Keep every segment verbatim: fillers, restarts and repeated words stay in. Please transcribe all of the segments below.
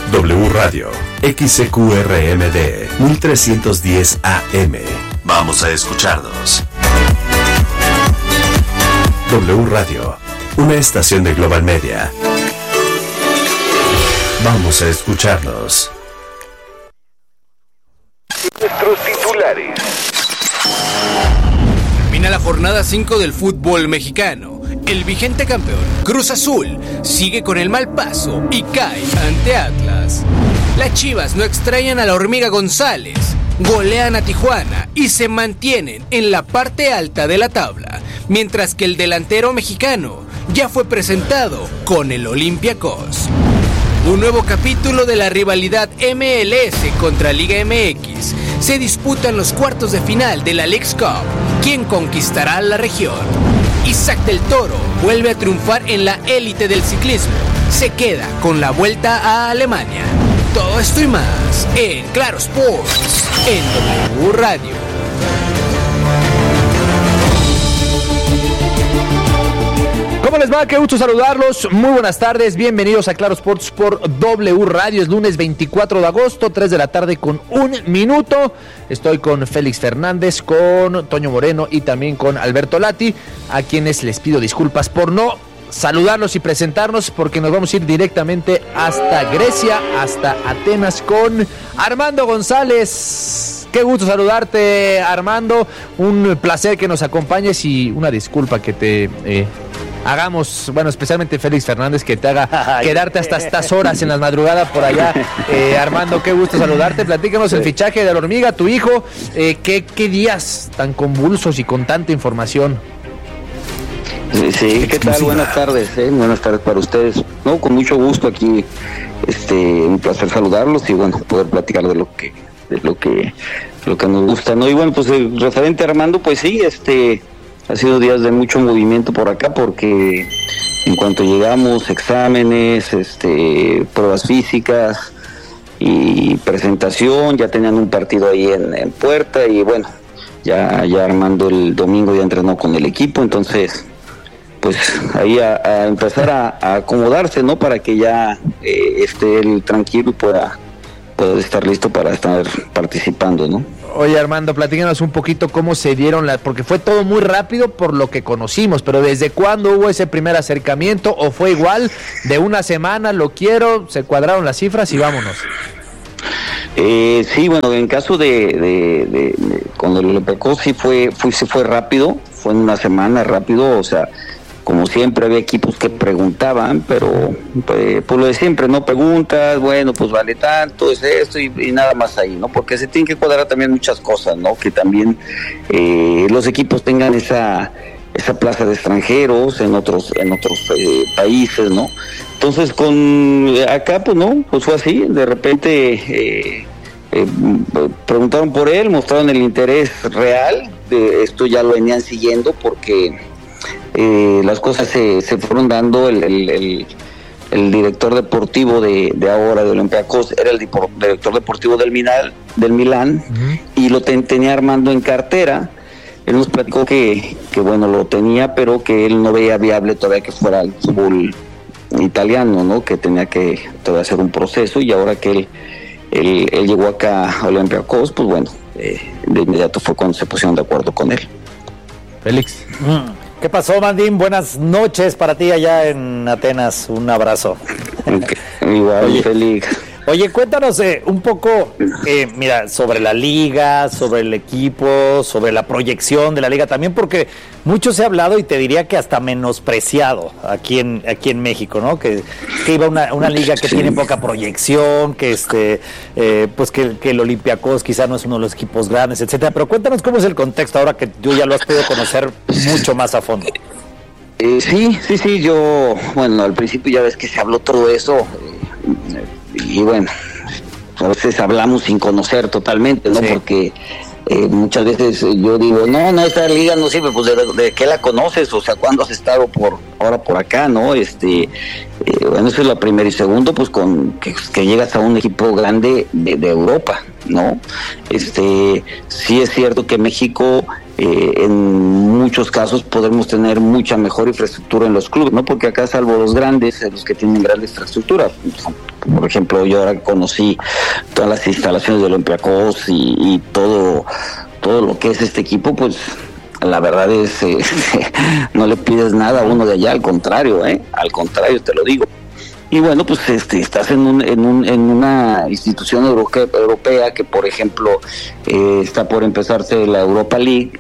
W Radio, X C Q R M D, mil trescientos diez A M. Vamos a escucharnos. W Radio, una estación de Global Media. Vamos a escucharnos. Nuestros titulares. Termina la jornada cinco del fútbol mexicano. El vigente campeón, Cruz Azul, sigue con el mal paso y cae ante Atlas. Las Chivas no extrañan a la Hormiga González, golean a Tijuana y se mantienen en la parte alta de la tabla, mientras que el delantero mexicano ya fue presentado con el Olympiacos. Un nuevo capítulo de la rivalidad M L S contra Liga M X. Se disputan los cuartos de final de la Leagues Cup. ¿Quién conquistará la región? Isaac del Toro vuelve a triunfar en la élite del ciclismo. Se queda con la vuelta a Alemania. Todo esto y más en Claro Sports, en W Radio. ¿Cómo les va? Qué gusto saludarlos. Muy buenas tardes. Bienvenidos a Claro Sports por W Radio. Es lunes veinticuatro de agosto, tres de la tarde con un minuto. Estoy con Félix Fernández, con Toño Moreno y también con Alberto Lati, a quienes les pido disculpas por no saludarlos y presentarnos, porque nos vamos a ir directamente hasta Grecia, hasta Atenas, con Armando González. Qué gusto saludarte, Armando. Un placer que nos acompañes y una disculpa que te... Eh, hagamos, bueno, especialmente Félix Fernández, que te haga Ay, quedarte hasta estas horas en las madrugadas por allá. Eh, Armando, qué gusto saludarte. Platícanos sí. el fichaje de la Hormiga, tu hijo. Eh, ¿qué, ¿Qué días tan convulsos y con tanta información? Sí, sí, ¿qué tal? Buenas tardes, eh. Buenas tardes para ustedes. No, con mucho gusto aquí. Este, un placer saludarlos y bueno, poder platicar de lo que, de lo que, lo que nos gusta, ¿no? Y bueno, pues el referente Armando, pues sí, este. Ha sido días de mucho movimiento por acá porque en cuanto llegamos, exámenes, este, pruebas físicas y presentación, ya tenían un partido ahí en, en puerta y bueno, ya, ya Armando el domingo ya entrenó con el equipo, entonces pues ahí a, a empezar a, a acomodarse, ¿no? Para que ya eh, esté él tranquilo y pueda, pueda estar listo para estar participando, ¿no? Oye, Armando, platícanos un poquito cómo se dieron las... Porque fue todo muy rápido por lo que conocimos, pero ¿desde cuándo hubo ese primer acercamiento? ¿O fue igual de una semana, lo quiero, se cuadraron las cifras y vámonos? Eh, sí, bueno, en caso de... de, de, de con el Olympiacos sí fue, fue, sí fue rápido, fue en una semana rápido, o sea... Como siempre había equipos que preguntaban, pero pues, pues lo de siempre, ¿no? Preguntas, bueno, pues vale tanto, es esto y, y nada más ahí, ¿no? Porque se tienen que cuadrar también muchas cosas, ¿no? Que también eh, los equipos tengan esa esa plaza de extranjeros en otros en otros eh, países, ¿no? Entonces con acá, pues no, pues fue así, de repente eh, eh, preguntaron por él, mostraron el interés real, de esto ya lo venían siguiendo porque... Eh, las cosas se, se fueron dando. El, el, el, el director deportivo de, de ahora de Olympiacos era el dipor, director deportivo del Milán, del Milán uh-huh. y lo ten, tenía Armando en cartera. Él nos platicó que, que bueno, lo tenía, pero que él no veía viable todavía que fuera el fútbol italiano, ¿no? Que tenía que todavía hacer un proceso, y ahora que él, él, él llegó acá a Olympiacos, pues bueno, eh, de inmediato fue cuando se pusieron de acuerdo con él. Félix. Mm. ¿Qué pasó, Mandín? Buenas noches para ti allá en Atenas. Un abrazo. Okay. Igual, oye, Félix. Oye, cuéntanos eh, un poco, eh, mira, sobre la liga, sobre el equipo, sobre la proyección de la liga también, porque mucho se ha hablado y te diría que hasta menospreciado aquí en aquí en México, ¿no? Que, que iba una, una liga que sí. tiene poca proyección, que este, eh, pues que, que el Olympiacos quizá no es uno de los equipos grandes, etcétera. Pero cuéntanos cómo es el contexto ahora que tú ya lo has podido conocer mucho más a fondo. Eh, sí, sí, sí. Yo, bueno, al principio ya ves que se habló todo eso. Eh, y bueno, a veces hablamos sin conocer totalmente, ¿no? Sí. Porque eh, muchas veces yo digo, no, no, esta liga no sirve, pues de, de qué la conoces, o sea, ¿cuándo has estado por ahora por acá, no? Este, eh, bueno, eso es lo primero, y segundo, pues con que, que llegas a un equipo grande de, de Europa, ¿no? Este, sí es cierto que México eh, en muchos casos podremos tener mucha mejor infraestructura en los clubes, ¿no? Porque acá, salvo los grandes, los que tienen gran infraestructura, por ejemplo, yo ahora conocí todas las instalaciones de Olympiacos y, y todo, todo lo que es este equipo, pues la verdad es, eh, no le pides nada a uno de allá, al contrario, ¿eh? Al contrario, te lo digo. Y bueno, pues este, estás en, un, en, un, en una institución europea, europea que, por ejemplo, eh, está por empezarse la Europa League,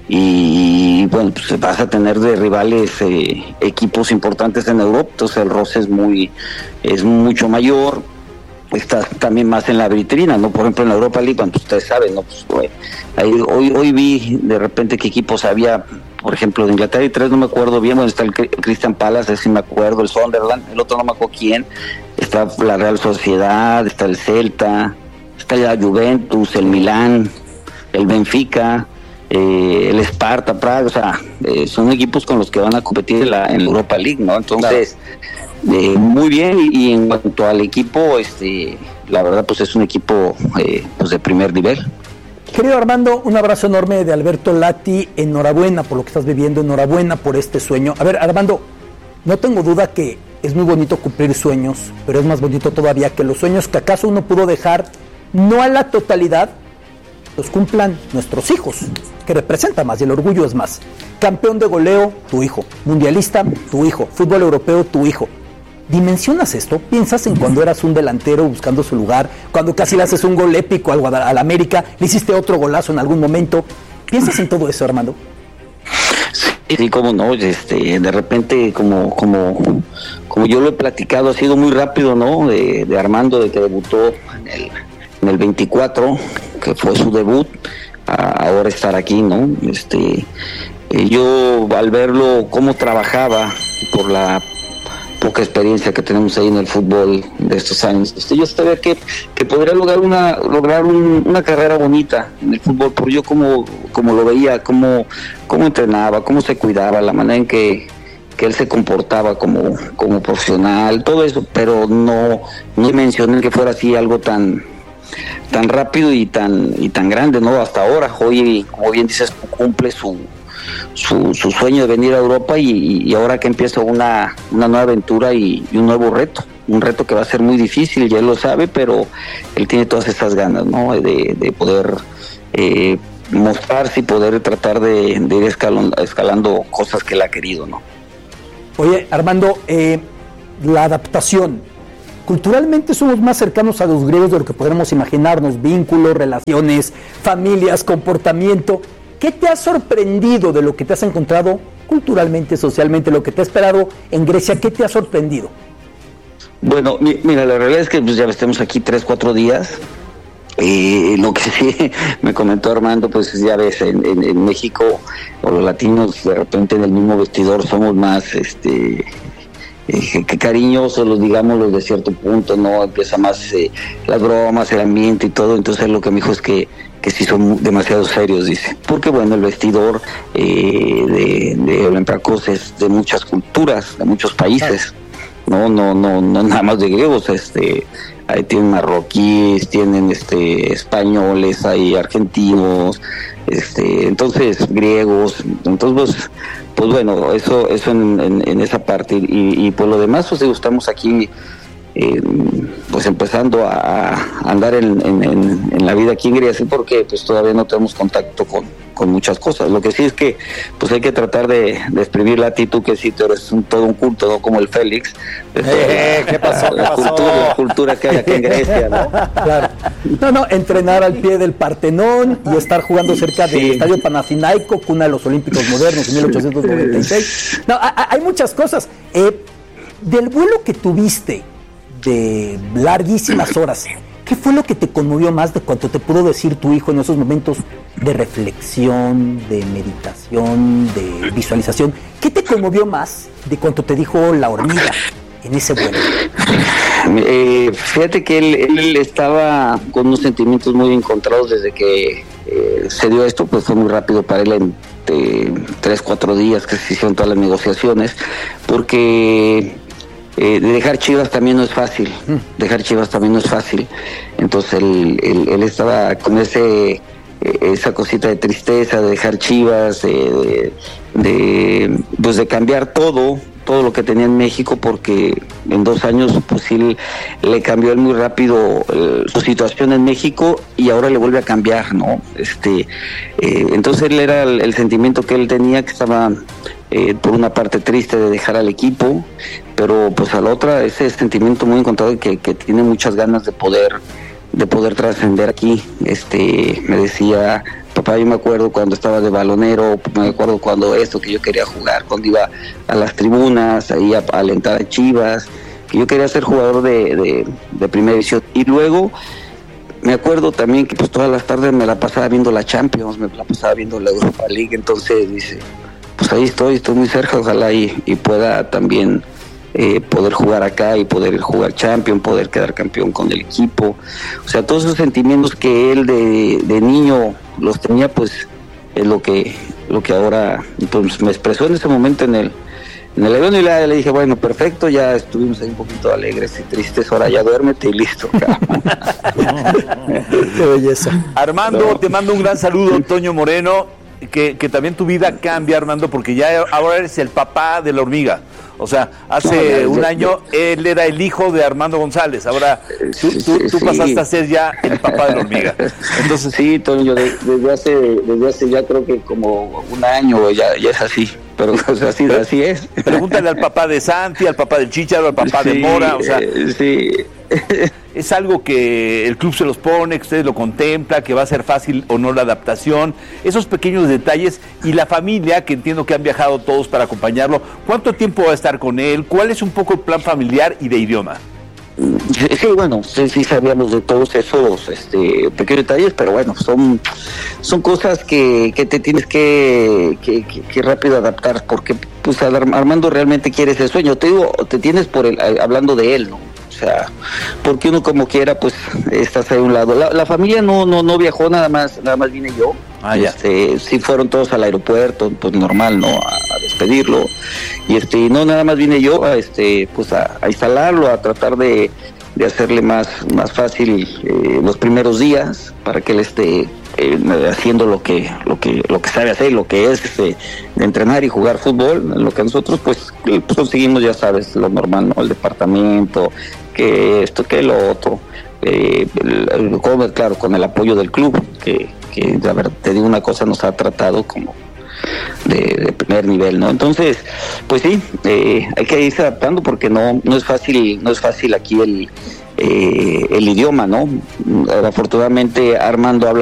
y bueno, pues vas a tener de rivales eh, equipos importantes en Europa, entonces el roce es muy, es mucho mayor. Estás también más en la vitrina, ¿no? Por ejemplo, en la Europa League, cuando ustedes saben, ¿no? Pues, bueno, ahí, hoy, hoy vi de repente qué equipos había, por ejemplo, de Inglaterra, y tres no me acuerdo bien. Bueno, está el Crystal Palace, ese sí me acuerdo, el Sunderland, el otro no me acuerdo quién, está la Real Sociedad, está el Celta, está la Juventus, el Milán, el Benfica, eh, el Sparta Praga, o sea, eh, son equipos con los que van a competir en la, en la Europa League, ¿no? Entonces, claro. eh, muy bien, y, y en cuanto al equipo, este, la verdad, pues es un equipo eh, pues de primer nivel. Querido Armando, un abrazo enorme de Alberto Lati, enhorabuena por lo que estás viviendo, enhorabuena por este sueño. A ver, Armando, no tengo duda que es muy bonito cumplir sueños, pero es más bonito todavía que los sueños que acaso uno pudo dejar, no a la totalidad, los cumplan nuestros hijos, que representa más y el orgullo es más. Campeón de goleo, tu hijo. Mundialista, tu hijo. Fútbol europeo, tu hijo. ¿Dimensionas esto? ¿Piensas en cuando eras un delantero buscando su lugar? Cuando casi le haces un gol épico al, Guadal- al América, le hiciste otro golazo en algún momento. ¿Piensas en todo eso, Armando? Sí, sí, cómo no, este, de repente, como, como, como yo lo he platicado, ha sido muy rápido, ¿no? De, de Armando, de que debutó en el, en el veinticuatro, que fue su debut, a ahora estar aquí, ¿no? Este, eh, yo al verlo cómo trabajaba por la poca experiencia que tenemos ahí en el fútbol de estos años, este, yo sabía que, que podría lograr una lograr un, una carrera bonita en el fútbol, por yo como, como lo veía, cómo, cómo entrenaba, cómo se cuidaba, la manera en que, que él se comportaba como, como profesional, todo eso, pero no, no mencioné que fuera así algo tan tan rápido y tan y tan grande, ¿no? Hasta ahora, hoy, como bien dices, cumple su Su, su sueño de venir a Europa, y, y ahora que empieza una, una nueva aventura y, y un nuevo reto, un reto que va a ser muy difícil, ya él lo sabe, pero él tiene todas esas ganas, ¿no? De, de poder eh, mostrarse y poder tratar de, de ir escalando, escalando cosas que él ha querido, ¿no? Oye, Armando, eh, la adaptación. Culturalmente somos más cercanos a los griegos de lo que podemos imaginarnos, vínculos, relaciones, familias, comportamiento. ¿Qué te ha sorprendido de lo que te has encontrado culturalmente, socialmente, lo que te ha esperado en Grecia? ¿Qué te ha sorprendido? Bueno, mi, mira, la realidad es que pues ya estamos aquí tres, cuatro días. Eh, lo que sí me comentó Armando, pues ya ves, en, en, en México, o los latinos, de repente en el mismo vestidor somos más, este... Eh, que cariñosos, los digamos, los de cierto punto, ¿no? Empieza más eh, las bromas, el ambiente y todo. Entonces lo que me dijo es que, que sí son demasiado serios, dice. Porque bueno, el vestidor eh, de, de Olympiacos es de muchas culturas, de muchos países, no, no, no, no nada más de griegos, este, ahí tienen marroquíes, tienen este españoles, hay argentinos, este, entonces griegos, entonces pues, pues bueno, eso eso en, en, en esa parte, y, y por lo demás, pues estamos aquí eh, pues empezando a, a andar en, en, en, en la vida aquí en Grecia, porque pues todavía no tenemos contacto con, con muchas cosas. Lo que sí es que pues hay que tratar de, de exprimir la actitud, que sí, tú eres un, todo un culto, ¿no? Como el Félix. Eh, ¿Qué pasó? La, ¿Qué pasó? cultura, la cultura que hay aquí en Grecia, ¿no? Claro. No, no, entrenar al pie del Partenón y estar jugando cerca del Sí. Estadio Panathinaiko, cuna de los Olímpicos modernos en mil ochocientos noventa y seis. No, a- hay muchas cosas. Eh, del vuelo que tuviste de larguísimas horas, ¿qué fue lo que te conmovió más de cuanto te pudo decir tu hijo en esos momentos de reflexión, de meditación, de visualización? ¿Qué te conmovió más de cuanto te dijo la hormiga en ese vuelo? Eh, fíjate que él, él estaba con unos sentimientos muy encontrados desde que eh, se dio esto, pues fue muy rápido para él, en eh, tres, cuatro días que se hicieron todas las negociaciones, porque eh, dejar Chivas también no es fácil, dejar Chivas también no es fácil, entonces él, él, él estaba con ese esa cosita de tristeza, de dejar Chivas, de, de, de, pues de cambiar todo, todo lo que tenía en México, porque en dos años pues sí le cambió él muy rápido eh, su situación en México y ahora le vuelve a cambiar, ¿no? Este, eh, entonces él era el, el sentimiento que él tenía, que estaba eh, por una parte triste de dejar al equipo, pero pues a la otra ese sentimiento muy encontrado que, que tiene muchas ganas de poder de poder trascender aquí. Este, me decía, papá, yo me acuerdo cuando estaba de balonero, me acuerdo cuando esto, que yo quería jugar, cuando iba a las tribunas, ahí a, a alentar a Chivas, que yo quería ser jugador de, de, de primera división. Y luego me acuerdo también que pues todas las tardes me la pasaba viendo la Champions, me la pasaba viendo la Europa League, entonces dice, pues ahí estoy, estoy muy cerca, ojalá y, y pueda también Eh, poder jugar acá y poder jugar Champions, poder quedar campeón con el equipo. O sea, todos esos sentimientos que él de, de niño los tenía, pues es lo que lo que ahora pues, me expresó en ese momento en el en el avión, y le, le dije, bueno, perfecto, ya estuvimos ahí un poquito alegres y tristes, ahora ya duérmete y listo. Qué belleza. Armando, no. Te mando un gran saludo, Toño Moreno, que, que también tu vida cambia, Armando, porque ya ahora eres el papá de la hormiga. O sea, hace no, un año él era el hijo de Armando González, ahora tú, tú, tú sí. pasaste a ser ya el papá de la hormiga. Entonces, sí, Toño, de, desde hace desde hace ya creo que como un año ya, ya es así, pero o sea, así, así es. Pregúntale al papá de Santi, al papá del Chícharo, al papá sí, de Mora, o sea, eh, sí. Es algo que el club se los pone, que ustedes lo contemplan, que va a ser fácil o no la adaptación, esos pequeños detalles, y la familia, que entiendo que han viajado todos para acompañarlo. ¿Cuánto tiempo va a estar con él? ¿Cuál es un poco el plan familiar y de idioma? Sí, bueno, sí, sí sabíamos de todos esos este, pequeños detalles, pero bueno, son son cosas que, que te tienes que, que, que, que rápido adaptar, porque pues Armando realmente quiere ese sueño. Te digo, te tienes por el, hablando de él, ¿no? O sea, porque uno como quiera, pues estás ahí a un lado. La, la familia no no no viajó, nada más nada más vine yo. Ah, ya. Este, sí fueron todos al aeropuerto, pues normal, ¿no? A, a despedirlo. Y este, no, nada más vine yo a este, pues a, a instalarlo, a tratar de, de hacerle más, más fácil eh, los primeros días, para que él esté eh, haciendo lo que, lo que, lo que sabe hacer, lo que es este, de entrenar y jugar fútbol, lo que nosotros pues, pues conseguimos, ya sabes, lo normal, ¿no? El departamento, que esto, que lo otro, eh, el, el, con, claro, con el apoyo del club, que, que a ver, te digo una cosa, nos ha tratado como de, de primer nivel, ¿no? Entonces, pues sí, eh, hay que irse adaptando, porque no, no es fácil, no es fácil aquí el, eh, el idioma, ¿no? Afortunadamente Armando habla